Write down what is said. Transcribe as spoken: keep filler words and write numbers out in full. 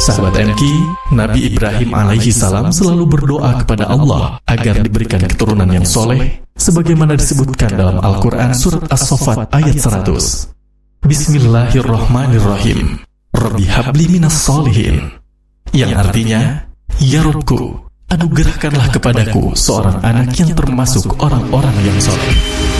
Sahabat M K, Nabi Ibrahim alaihi salam selalu berdoa kepada Allah agar diberikan keturunan yang soleh, sebagaimana disebutkan dalam Al-Quran Surat As-Saffat ayat seratus. Bismillahirrahmanirrahim. Rabbi habli minas solihin. Yang artinya, Ya Rabbku, anugerahkanlah kepadaku seorang anak yang termasuk orang-orang yang soleh.